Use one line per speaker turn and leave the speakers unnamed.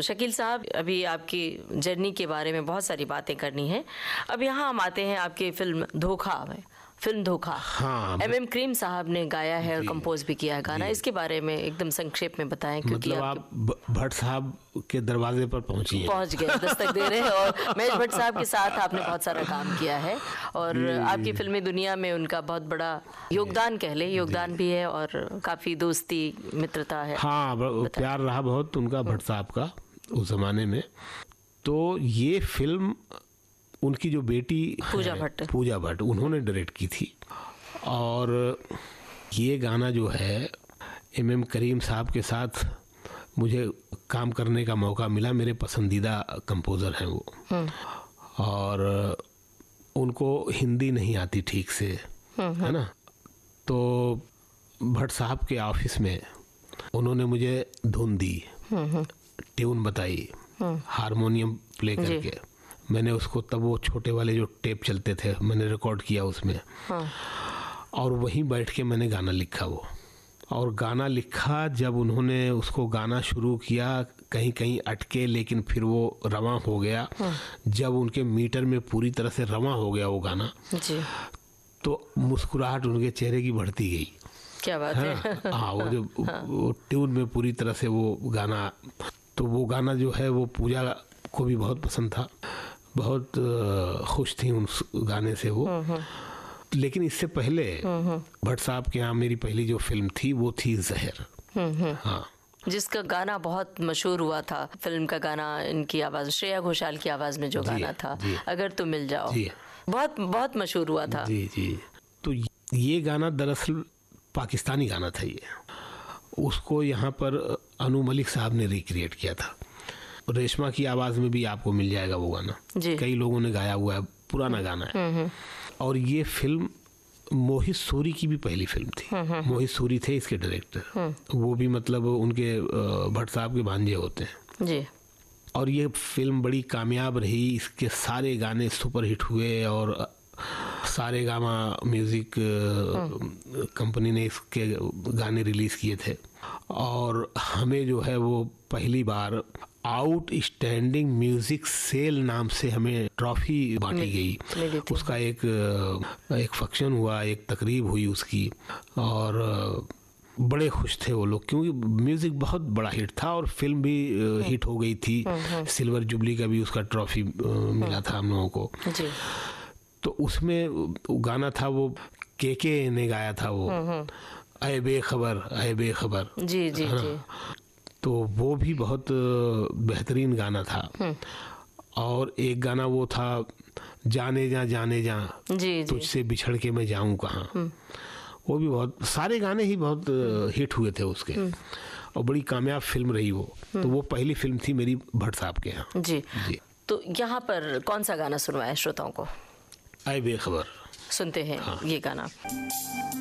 शकील साहब, अभी आपकी जर्नी के बारे में बहुत सारी बातें करनी है। अब यहाँ हम आते हैं आपके फिल्म धोखा में। फिल्म धोखा,
हाँ,
MM करीम साहब ने गाया है और कंपोज भी किया है गाना। इसके बारे में एकदम संक्षेप में बताएं, क्योंकि
मतलब आप भट्ट साहब के दरवाजे पर पहुंच गए,
दस्तक दे रहे हैं। और महेश भट्ट साहब के साथ आपने बहुत सारा काम किया है और आपकी फिल्मी दुनिया में उनका बहुत बड़ा योगदान, कह ले योगदान भी है और काफ़ी दोस्ती मित्रता है।
हाँ, प्यार रहा बहुत उनका भट्ट साहब का उस ज़माने में। तो ये फिल्म उनकी जो बेटी पूजा भट्ट उन्होंने डायरेक्ट की थी। और ये गाना जो है MM करीम साहब के साथ मुझे काम करने का मौका मिला। मेरे पसंदीदा कंपोज़र हैं वो, और उनको हिंदी नहीं आती ठीक से, है ना। तो भट्ट साहब के ऑफिस में उन्होंने मुझे धुन दी, ट्यून बताई, हारमोनियम प्ले करके। मैंने उसको, तब वो छोटे वाले जो टेप चलते थे, मैंने रिकॉर्ड किया उसमें। और वहीं बैठ के मैंने गाना लिखा वो। और गाना लिखा, जब उन्होंने उसको गाना शुरू किया, कहीं कहीं अटके, लेकिन फिर वो रवां हो गया। जब उनके मीटर में पूरी तरह से रवां हो गया वो गाना जी, तो मुस्कुराहट उनके चेहरे की बढ़ती गई।
क्या बात है।
हाँ, वो जो वो ट्यून में पूरी तरह से वो गाना, तो वो गाना जो है वो पूजा को भी बहुत पसंद था, बहुत खुश थी उस गाने से वो। लेकिन इससे पहले भट्ट साहब के यहाँ मेरी पहली जो फिल्म थी वो थी जहर, हाँ,
जिसका गाना बहुत मशहूर हुआ था। फिल्म का गाना, इनकी आवाज, श्रेया घोषाल की आवाज में जो गाना था, अगर तुम मिल जाओ, बहुत बहुत मशहूर हुआ था।
जी जी। तो ये गाना दरअसल पाकिस्तानी गाना था। ये उसको यहाँ पर अनु मलिक साहब ने रिक्रिएट किया था। रेशमा की आवाज़ में भी आपको मिल जाएगा वो गाना, कई लोगों ने गाया हुआ है, पुराना गाना है। और ये फिल्म मोहित सूरी की भी पहली फिल्म थी। मोहित सूरी थे इसके डायरेक्टर, वो भी मतलब उनके भट्ट साहब के भांजे होते हैं जी। और ये फिल्म बड़ी कामयाब रही, इसके सारे गाने सुपरहिट हुए और सारेगामा म्यूज़िक कंपनी ने इसके गाने रिलीज़ किए थे। और हमें जो है वो पहली बार आउटस्टैंडिंग म्यूजिक सेल नाम से हमें ट्रॉफी बांटी गई। उसका एक फंक्शन हुआ, एक तकरीब हुई उसकी, और बड़े खुश थे वो लोग, क्योंकि म्यूजिक बहुत बड़ा हिट था और फिल्म भी हिट हो गई थी। सिल्वर जुबली का भी उसका ट्रॉफी मिला था हम लोगों को जी। तो उसमें गाना था वो के ने गाया था वो, ऐ बेखबर
जी जी जी।
तो वो भी बहुत बेहतरीन गाना था। और एक गाना वो था जाने जा तुझसे बिछड़ के मैं जाऊं कहाँ, वो भी बहुत, सारे गाने ही बहुत हिट हुए थे उसके, और बड़ी कामयाब फिल्म रही वो। तो वो पहली फिल्म थी मेरी भट्ट साहब के यहाँ
जी जी। तो यहाँ पर कौन सा गाना सुनवाए श्रोताओं को?
ऐ बेखबर
सुनते हैं। हाँ। ये गाना